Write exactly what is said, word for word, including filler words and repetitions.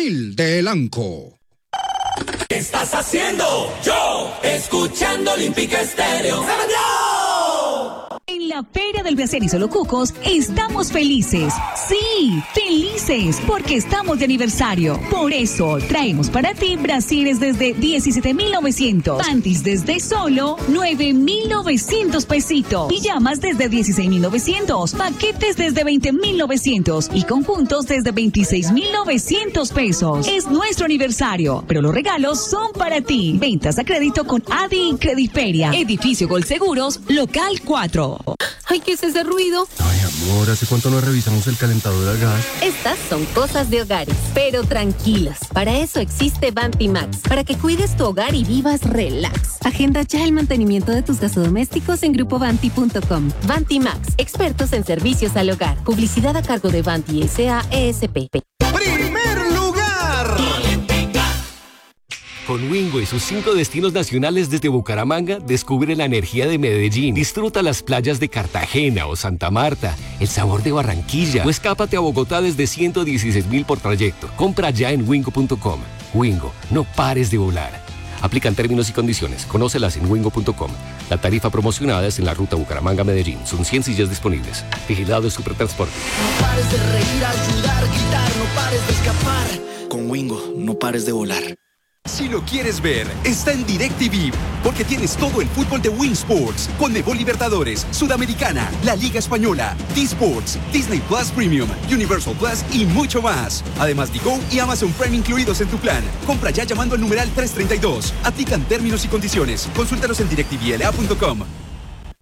juvenil de Elanco. ¿Qué estás haciendo? Yo, escuchando Olímpica Estéreo. En la Feria del Placer y Solo Cucos estamos felices. Sí, felices, porque estamos de aniversario. Por eso traemos para ti brasiles desde diecisiete mil novecientos, panties desde solo nueve mil novecientos pesitos, pijamas desde dieciséis mil novecientos, paquetes desde veinte mil novecientos y conjuntos desde veintiséis mil novecientos pesos. Es nuestro aniversario, pero los regalos son para ti. Ventas a crédito con Adi y Creditferia. Edificio Gol Seguros, local cuatro. Ay, ¿qué es ese ruido? Ay, amor, ¿hace cuánto no revisamos el calentador a gas? Estas son cosas de hogares, pero tranquilas. Para eso existe Vantimax, para que cuides tu hogar y vivas relax. Agenda ya el mantenimiento de tus gasodomésticos en grupo vanti punto com. Vantimax, expertos en servicios al hogar. Publicidad a cargo de Vanti S A E S P. ¡Primer lugar! Con Wingo y sus cinco destinos nacionales desde Bucaramanga, descubre la energía de Medellín, disfruta las playas de Cartagena o Santa Marta, el sabor de Barranquilla o escápate a Bogotá desde ciento dieciséis mil por trayecto. Compra ya en wingo punto com. Wingo, no pares de volar. Aplican términos y condiciones. Conócelas en wingo punto com. La tarifa promocionada es en la ruta Bucaramanga-Medellín. Son cien sillas disponibles. Vigilado Supertransporte. No pares de reír, ayudar, gritar, no pares de escapar. Con Wingo, no pares de volar. Si lo quieres ver, está en DirecTV, porque tienes todo el fútbol de Win Sports, Conmebol Libertadores, Sudamericana, la Liga Española, D-Sports, Disney Plus Premium, Universal Plus y mucho más. Además, Digo y Amazon Prime incluidos en tu plan. Compra ya llamando al numeral trescientos treinta y dos. Aplican términos y condiciones. Consúltalos en direct t v l a punto com.